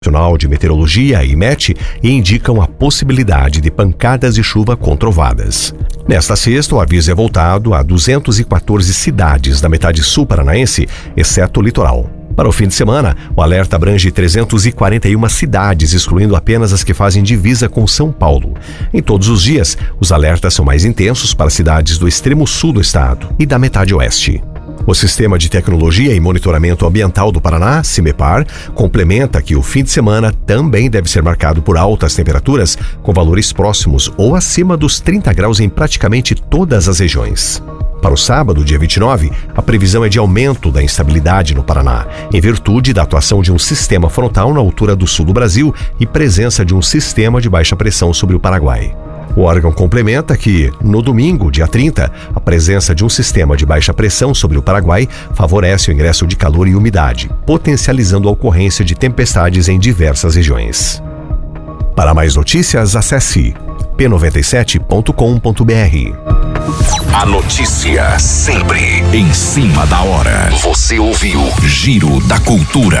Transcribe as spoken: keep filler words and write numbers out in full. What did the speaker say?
Nacional de Meteorologia, IMET, indicam a possibilidade de pancadas de chuva com trovadas. Nesta sexta, o aviso é voltado a duzentas e quatorze cidades da metade sul paranaense, exceto o litoral. Para o fim de semana, o alerta abrange trezentas e quarenta e uma cidades, excluindo apenas as que fazem divisa com São Paulo. Em todos os dias, os alertas são mais intensos para cidades do extremo sul do estado e da metade oeste. O Sistema de Tecnologia e Monitoramento Ambiental do Paraná, CIMEPAR, complementa que o fim de semana também deve ser marcado por altas temperaturas, com valores próximos ou acima dos trinta graus em praticamente todas as regiões. Para o sábado, dia vinte e nove, a previsão é de aumento da instabilidade no Paraná, em virtude da atuação de um sistema frontal na altura do sul do Brasil e presença de um sistema de baixa pressão sobre o Paraguai. O órgão complementa que, no domingo, dia trinta, a presença de um sistema de baixa pressão sobre o Paraguai favorece o ingresso de calor e umidade, potencializando a ocorrência de tempestades em diversas regiões. Para mais notícias, acesse p noventa e sete ponto com ponto b r. A notícia sempre em cima da hora. Você ouviu Giro da Cultura.